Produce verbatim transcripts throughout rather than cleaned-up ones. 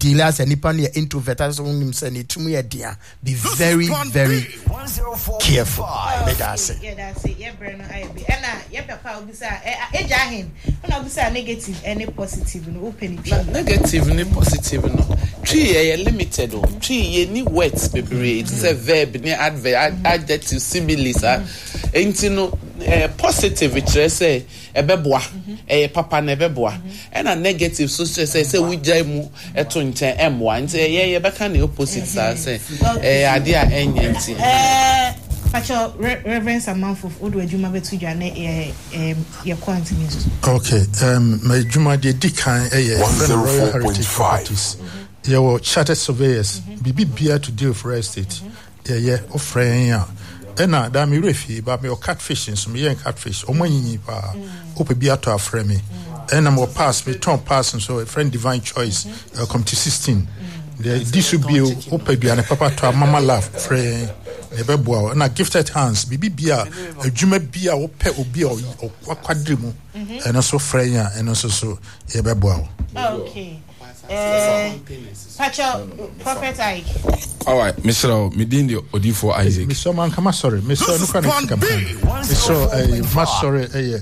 deal as a nipa near introvert as on him say to me dia be very very careful. Yeah, that's it. Yeah, that's it. Yeah, Breno, I be. And uh, yeah, papa, obisa, eh, jahin. When obisa negative, any positive, no open it. Negative, any positive, no. Tree, eh, limited. Oh, tree, ye ni words, baby. It's a verb, ni adverb, adjective, similes. Ah, ain't no positive. Which say, eh, beboa, eh, papa ne beboa. And a negative, so say, say we jaimu, eh, twenty m one. Say, yeah, yeah, back on the opposite side. Say, eh, idea, anything. Eh. Pacho Reverend Samanfo Odu Ejuma betu jane eh um your quantities. Okay, um my Juma de Dikan eh Royal Heritage Properties. Yeah, well, chartered surveyors bibi bia to deal for estate. Yeah, yeah, of friend ya. Ena da mi refi ba me catfishing so me yen catfish. Omanyi pa ope bia to afre me. Ena mo pass me turn pass so a friend divine choice uh, come to sixteen. The this will be ope bia na papa to mama laugh friend. Nebeboa na gifted hands bibi bia adwuma bia wo pe obi o kwadre mu eno so frenya eno so so ebeboa. Okay. Eh Pacho Prophet Ike. All right, Mister Medin Odifo Isaac. Mister Man come sorry. Mister no can come. Mister eh mas sorry eh.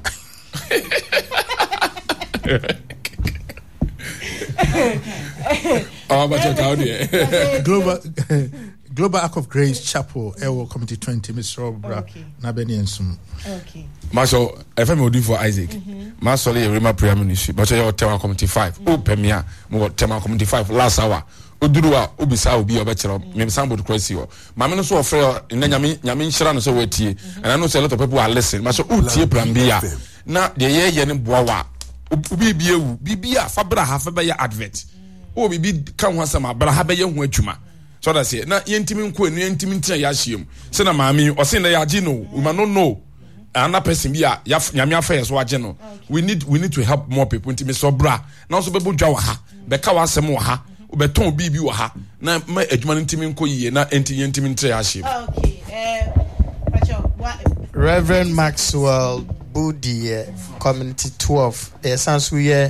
Oh, but you Global Global Ark of Grace Chapel, Ewo Committee twenty, Mister Obra, Nabeni and Sum. Okay. Marshal, if I'm auditing for Isaac, Marshal, Rema Prayer Ministry, but you're Tema Committee five, O Pemia, Mo Tema Committee five last hour. Udurua, Ubisa will be a better, maybe somebody crazy. Mamma so afraid in Yamin Yamin Sharan so wait, and I know a lot of people are listening. Marshal Uti Prambia. Now, the year Yen Boa, Ubi Bibia, Fabra half a bay advert. Oh, Bibi come once a ma, but I have a young wetuma. So that's it. Na yentimin ko enu yentimin tia yahiem. Se na maami o se na yaje no, we ma no know. Another person be a nyame afa so age no. We need we need to help more people ntimi so bra. Na so bebo dwa wa ha. Be ka wa asem wa ha. Obeton bibi wa ha. Na ma adwuma ntimi nko yiye na enti yentimin tia yahiem. Okay. Eh Pacho, what Reverend Maxwell Budi uh, Community twelve. There sounds we uh,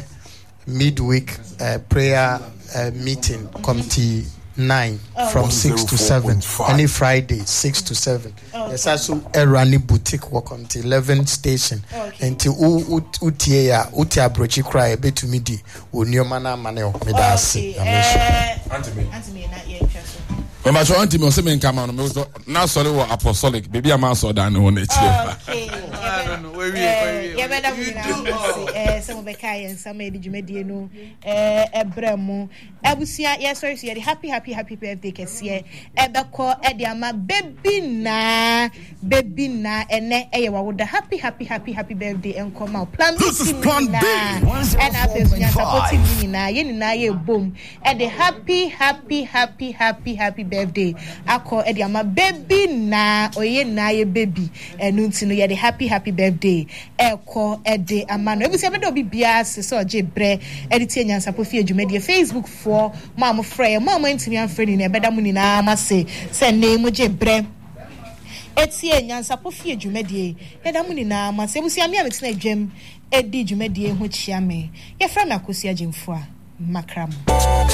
midweek uh, prayer uh, meeting committee nine oh, from six to seven. Any Friday six to seven. Oh, there's also a running boutique walk on to eleven station. Okay. Until u utia utia brochi cry a bit to midi. Uniomana maneo medasi. Antime, Antime, not yet. Mama so anti me o se me nka ma no me so na sori wo apostolic baby am so dan no na chi. Okay. I don't know where we where we. Yeah, madam we eh some be kai and some e djumedie no eh ebremu abusia yes sorry so happy happy happy birthday kese ebeko e de ama baby na baby na ene eye wa woda happy happy happy happy birthday enko ma plan B na and after so nya support me na ye ni na ye boom e de happy happy happy happy happy birthday akọ e de ama baby na oye na ye baby enu ntino ye de happy happy birthday eko e de ama no ebusia me do bibia se so je bre edit nyansa po fie djumedie Facebook for mama frey mama ntimi anfreni na ebeda mu ni na ma se se ne mu je bre etie nyansa po fie djumedie ebeda mu ni na ma se ebusia me ametina dwem edi djumedie ho chia me ye fra me akosia jemfo a makram